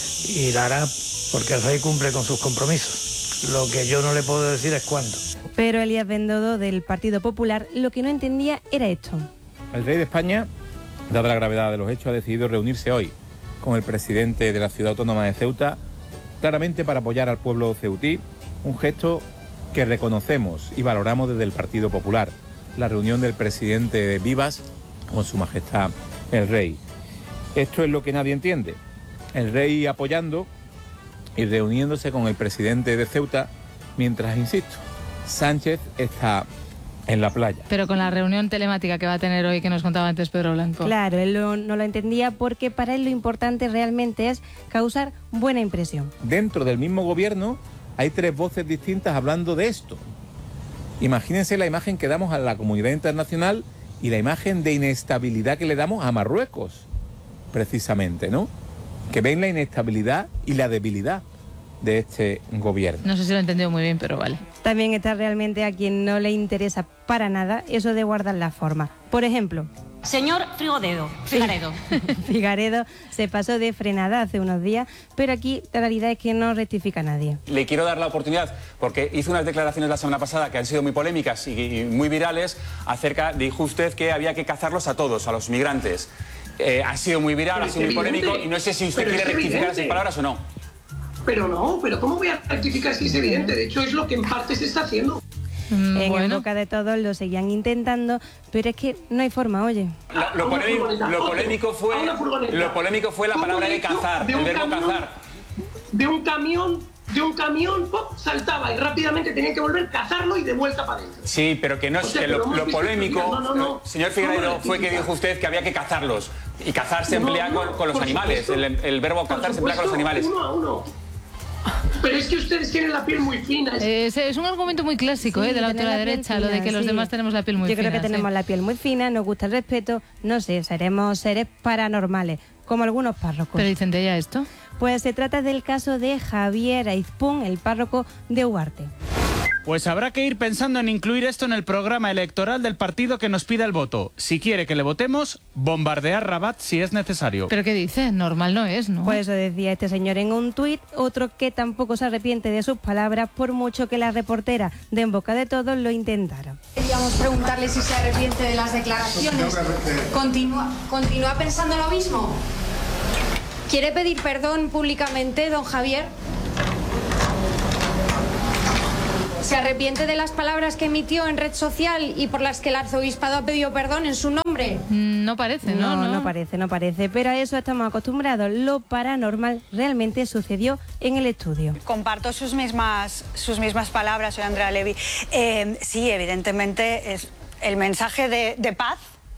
y la hará porque el rey cumple con sus compromisos. Lo que yo no le puedo decir es cuándo. Pero Elías Bendodo, del Partido Popular, lo que no entendía era esto. El rey de España, dada la gravedad de los hechos, ha decidido reunirse hoy con el presidente de la ciudad autónoma de Ceuta, claramente para apoyar al pueblo ceutí, un gesto que reconocemos y valoramos desde el Partido Popular, la reunión del presidente de Vivas con su majestad el rey. Esto es lo que nadie entiende, el rey apoyando y reuniéndose con el presidente de Ceuta, mientras, insisto, Sánchez está en la playa. Pero con la reunión telemática que va a tener hoy, que nos contaba antes Pedro Blanco. Claro, él lo, no lo entendía porque para él lo importante realmente es causar buena impresión. Dentro del mismo gobierno hay tres voces distintas hablando de esto. Imagínense la imagen que damos a la comunidad internacional y la imagen de inestabilidad que le damos a Marruecos, precisamente, ¿no? Que ven la inestabilidad y la debilidad de este gobierno. No sé si lo he entendido muy bien, pero vale. También está realmente a quien no le interesa para nada eso de guardar la forma. Por ejemplo... Señor Frigodedo, Figaredo. Figaredo se pasó de frenada hace unos días, pero aquí la realidad es que no rectifica a nadie. Le quiero dar la oportunidad, porque hizo unas declaraciones la semana pasada que han sido muy polémicas y, y muy virales, acerca, dijo usted que había que cazarlos a todos, a los migrantes. Eh, ha sido muy viral, pero ha sido muy evidente, polémico, y no sé si usted quiere rectificar esas palabras o no. Pero no, pero ¿cómo voy a rectificar si es evidente? De hecho, es lo que en parte se está haciendo. Mm, en bueno. boca de todos lo seguían intentando, pero es que no hay forma, oye. Lo, lo, polémico, lo, polémico, fue, lo polémico fue la palabra de cazar, de el verbo camión, cazar. De un camión de un camión, ¡pop!, saltaba y rápidamente tenían que volver, cazarlo y de vuelta para adentro. Sí, pero que no es O sea, que pero lo, hemos lo visto polémico, estudios, no, no, no. señor Figueiredo, fue que dijo usted que había que cazarlos. Y cazar se No, emplea no, con, con los por animales. El, supuesto. el verbo Por cazar se emplea con los supuesto, animales. Uno a uno. Pero es que ustedes tienen la piel muy fina. Es, es un argumento muy clásico, Sí, ¿eh? De la tener ultraderecha, piel derecha, lo de fina, que los sí. demás tenemos la piel muy Yo fina. creo que tenemos sí. la piel muy fina, nos gusta el respeto, no sé, seremos seres paranormales, como algunos párrocos. Pero dicen de ella esto. Pues se trata del caso de Javier Aizpún, el párroco de Ugarte. Pues habrá que ir pensando en incluir esto en el programa electoral del partido que nos pida el voto. Si quiere que le votemos, bombardear Rabat si es necesario. ¿Pero qué dice? Normal no es, ¿no? Pues eso decía este señor en un tuit, otro que tampoco se arrepiente de sus palabras por mucho que la reportera de En Boca de Todos lo intentara. Queríamos preguntarle si se arrepiente de las declaraciones. ¿Continúa, continúa pensando lo mismo? ¿Quiere pedir perdón públicamente, don Javier? ¿Se arrepiente de las palabras que emitió en red social y por las que el arzobispado ha pedido perdón en su nombre? No parece, ¿no? No, no parece, no parece, pero a eso estamos acostumbrados. Lo paranormal realmente sucedió en el estudio. Comparto sus mismas, sus mismas palabras, soy Andrea Levy. Eh, sí, evidentemente es el mensaje de, de paz,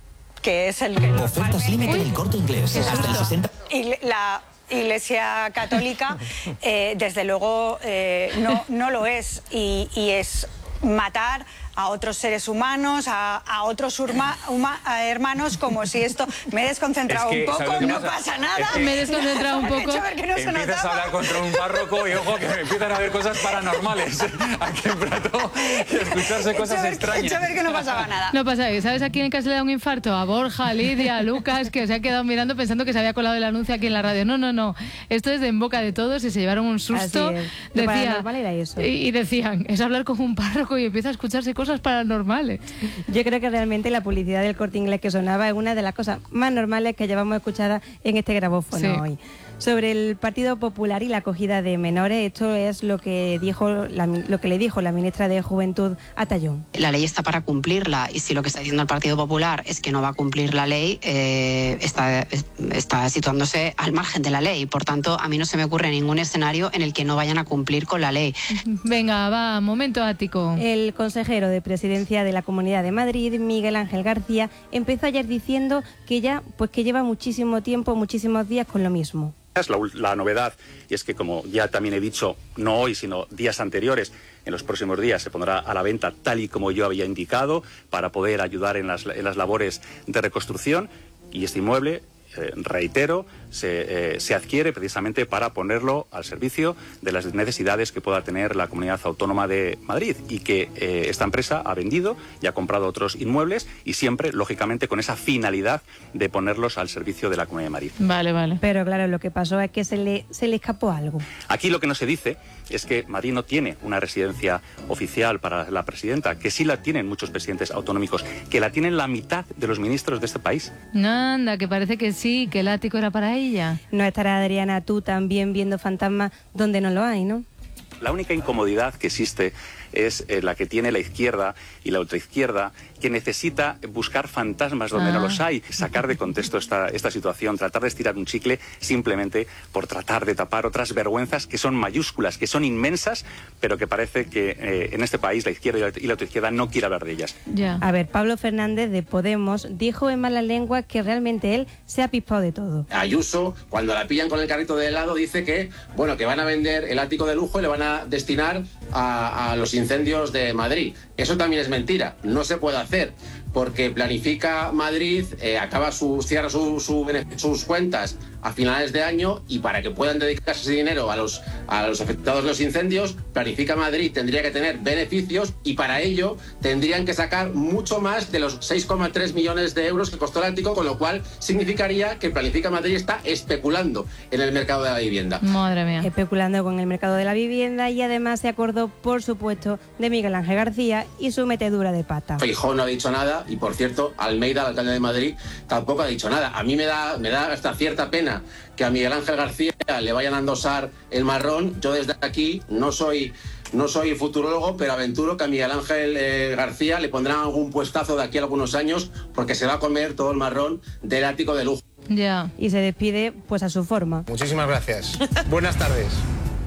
que es el que... Ofertas límite del Corte Inglés. Hasta el sesenta. Y la Iglesia Católica, eh, desde luego, eh, no, no lo es. Y, y es matar a otros seres humanos, a, a otros urma, huma, a hermanos, como si esto... Me he desconcentrado Es que, un poco, ¿sabes lo que no pasa? pasa nada. Es que- Me he desconcentrado un poco. He hecho ver que no se Empiezas notaba. a hablar contra un párroco y ojo que empiezan a haber cosas paranormales aquí en Plató y a escucharse He cosas hecho ver- he extrañas. hecho ver que no pasaba nada. No pasa, ¿sabes a quién casi le da un infarto? A Borja, a Lidia, a Lucas, que se ha quedado mirando pensando que se había colado el anuncio aquí en la radio. No, no, no. Esto es de En Boca de Todos y se llevaron un susto. Así es. Lo paranormal era eso. Y, y decían, es hablar con un párroco y empieza a escucharse cosas paranormales. Yo creo que realmente la publicidad del Corte Inglés que sonaba es una de las cosas más normales que llevamos escuchadas en este grabófono Sí. hoy. Sobre el Partido Popular y la acogida de menores, esto es lo que dijo la, lo que le dijo la ministra de Juventud a Tallón. La ley está para cumplirla y si lo que está diciendo el Partido Popular es que no va a cumplir la ley, eh, está, está situándose al margen de la ley. Por tanto, a mí no se me ocurre ningún escenario en el que no vayan a cumplir con la ley. Venga, va, momento ático. El consejero de Presidencia de la Comunidad de Madrid, Miguel Ángel García, empezó ayer diciendo que ya, pues que lleva muchísimo tiempo, muchísimos días con lo mismo. Es la, la novedad, y es que, como ya también he dicho, no hoy, sino días anteriores, en los próximos días se pondrá a la venta tal y como yo había indicado para poder ayudar en las, en las labores de reconstrucción, y este inmueble, eh, reitero, se, eh, se adquiere precisamente para ponerlo al servicio de las necesidades que pueda tener la Comunidad Autónoma de Madrid, y que eh, esta empresa ha vendido y ha comprado otros inmuebles, y siempre, lógicamente, con esa finalidad de ponerlos al servicio de la Comunidad de Madrid. Vale, vale. Pero claro, lo que pasó es que se le, se le escapó algo. Aquí lo que no se dice es que Madrid no tiene una residencia oficial para la presidenta, que sí la tienen muchos presidentes autonómicos, que la tienen la mitad de los ministros de este país. Anda, que parece que sí, que el ático era para ella. No estará, Adriana, tú también viendo fantasmas donde no lo hay, ¿no? La única incomodidad que existe es eh, la que tiene la izquierda y la ultraizquierda, que necesita buscar fantasmas donde Ah. no los hay, sacar de contexto esta, esta situación, tratar de estirar un chicle simplemente por tratar de tapar otras vergüenzas que son mayúsculas, que son inmensas, pero que parece que eh, en este país la izquierda y la, y la ultraizquierda no quiere hablar de ellas. Ya. A ver, Pablo Fernández de Podemos dijo en malas lenguas que realmente él se ha pispado de todo. Ayuso, cuando la pillan con el carrito de helado, dice que, bueno, que van a vender el ático de lujo y le van a destinar a, a los incendios de Madrid. Eso también es mentira, no se puede hacer, porque planifica Madrid, eh, acaba su, cierra su, su, sus cuentas a finales de año, y para que puedan dedicarse ese dinero a los, a los afectados de los incendios, Planifica Madrid tendría que tener beneficios, y para ello tendrían que sacar mucho más de los seis coma tres millones de euros que costó el ático, con lo cual significaría que Planifica Madrid está especulando en el mercado de la vivienda. Madre mía. Especulando con el mercado de la vivienda, y además se acordó, por supuesto, de Miguel Ángel García y su metedura de pata. Feijóo no ha dicho nada, y por cierto, Almeida, el alcalde de Madrid, tampoco ha dicho nada. A mí me da, me da hasta cierta pena que a Miguel Ángel García le vayan a endosar el marrón. Yo desde aquí no soy, no soy futurólogo, pero aventuro que a Miguel Ángel eh, García le pondrán algún puestazo de aquí a algunos años, porque se va a comer todo el marrón del ático de lujo. Ya. Y se despide pues a su forma. Muchísimas gracias. Buenas tardes.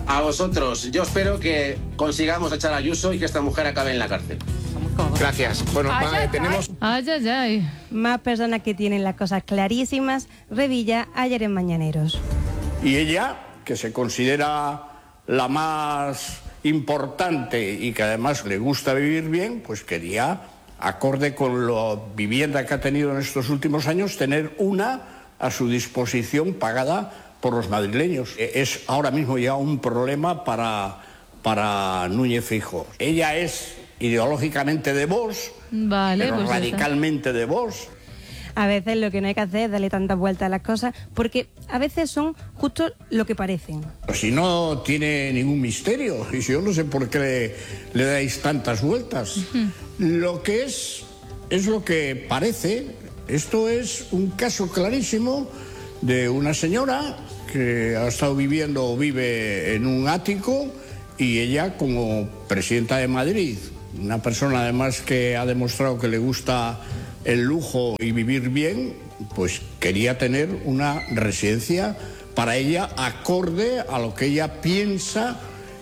A vosotros. Yo espero que consigamos echar a Ayuso y que esta mujer acabe en la cárcel. Gracias. Bueno, Ay, va, ay, tenemos... Ay, ay, ay. Más personas que tienen las cosas clarísimas, Revilla ayer en Mañaneros. Y ella, que se considera la más importante y que además le gusta vivir bien, pues quería, acorde con la vivienda que ha tenido en estos últimos años, tener una a su disposición pagada por los madrileños. Es ahora mismo ya un problema para, para Núñez Feijóo. Ella es ideológicamente de Vox, Vale, pero pues radicalmente de Vox. A veces lo que no hay que hacer es darle tantas vueltas a las cosas, porque a veces son justo lo que parecen. Si no tiene ningún misterio, y yo no sé por qué le, le dais tantas vueltas. Uh-huh. Lo que es, es lo que parece. Esto es un caso clarísimo de una señora que ha estado viviendo o vive en un ático, y ella, como presidenta de Madrid, una persona además que ha demostrado que le gusta el lujo y vivir bien, pues quería tener una residencia para ella acorde a lo que ella piensa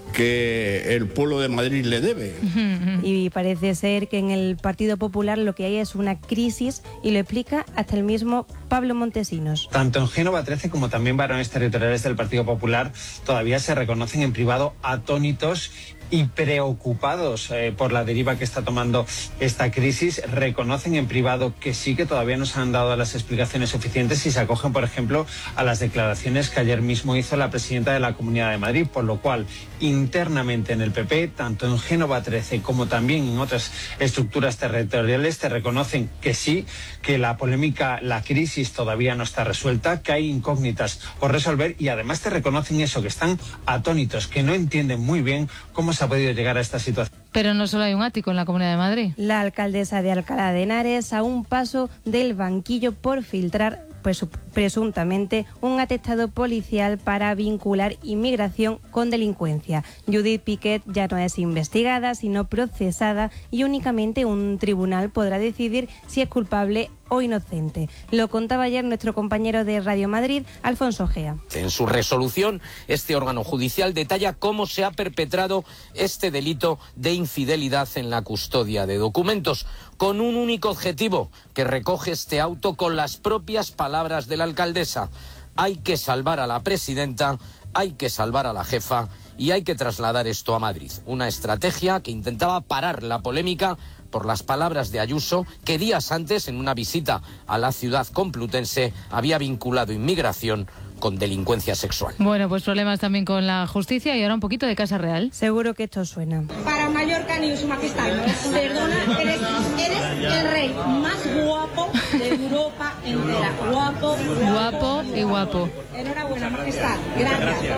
que el pueblo de Madrid le debe. Y parece ser que en el Partido Popular lo que hay es una crisis, y lo explica hasta el mismo Pablo Montesinos. Tanto en Génova trece como también varones territoriales del Partido Popular todavía se reconocen en privado atónitos y preocupados eh, por la deriva que está tomando esta crisis. Reconocen en privado que sí, que todavía no se han dado las explicaciones suficientes, y se acogen, por ejemplo, a las declaraciones que ayer mismo hizo la presidenta de la Comunidad de Madrid, por lo cual internamente en el P P, tanto en Génova trece como también en otras estructuras territoriales, te reconocen que sí, que la polémica, la crisis todavía no está resuelta, que hay incógnitas por resolver, y además te reconocen eso, que están atónitos, que no entienden muy bien cómo se ha podido llegar a esta situación. Pero no solo hay un ático en la Comunidad de Madrid. La alcaldesa de Alcalá de Henares a un paso del banquillo por filtrar, pues, presuntamente un atestado policial para vincular inmigración con delincuencia. Judith Piquet ya no es investigada, sino procesada, y únicamente un tribunal podrá decidir si es culpable o inocente. Lo contaba ayer nuestro compañero de Radio Madrid, Alfonso Gea. En su resolución, este órgano judicial detalla cómo se ha perpetrado este delito de infidelidad en la custodia de documentos, con un único objetivo, que recoge este auto con las propias palabras de la alcaldesa: hay que salvar a la presidenta, hay que salvar a la jefa y hay que trasladar esto a Madrid. Una estrategia que intentaba parar la polémica por las palabras de Ayuso, que días antes, en una visita a la ciudad complutense, había vinculado inmigración con delincuencia sexual. Bueno, pues problemas también con la justicia, y ahora un poquito de Casa Real. Seguro que esto suena. Para Mallorca ni su majestad, perdona, eres, eres el rey más guapo de Europa entera. Guapo, guapo y guapo. Enhorabuena, majestad. Gracias.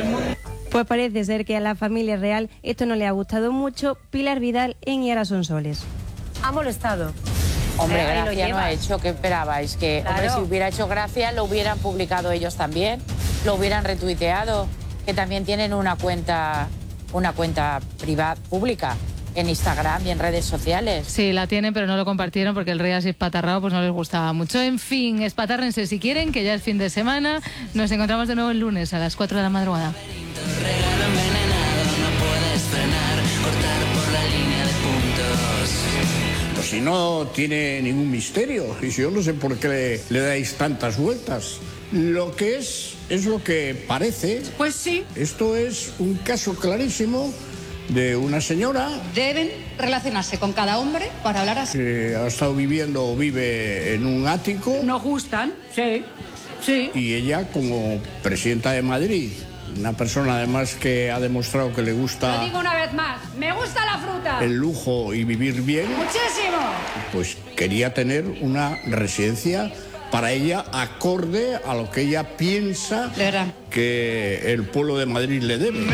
Pues parece ser que a la familia real esto no le ha gustado mucho. Pilar Vidal en Y ahora son soles. Ha molestado. Hombre, Eh, ahí lo gracia no ha llevas. hecho, ¿qué esperabais? Que, Claro. hombre, si hubiera hecho gracia, lo hubieran publicado ellos también, lo hubieran retuiteado, que también tienen una cuenta, una cuenta privada, pública, en Instagram y en redes sociales. Sí, la tienen, pero no lo compartieron porque el rey así espatarrado pues no les gustaba mucho. En fin, espatárrense si quieren, que ya es fin de semana. Nos encontramos de nuevo el lunes a las cuatro de la madrugada. Pues si no tiene ningún misterio, y yo no sé por qué le, le dais tantas vueltas. Lo que es, es lo que parece. Pues sí. Esto es un caso clarísimo de una señora Deben relacionarse con cada hombre para hablar así. que ha estado viviendo o vive en un ático. ¿Nos gustan? Sí. Sí. Y ella, como presidenta de Madrid, una persona además que ha demostrado que le Lo gusta digo una vez más. Me gusta la fruta. el lujo y vivir bien, Muchísimo. pues quería tener una residencia para ella acorde a lo que ella piensa De verdad. que el pueblo de Madrid le debe.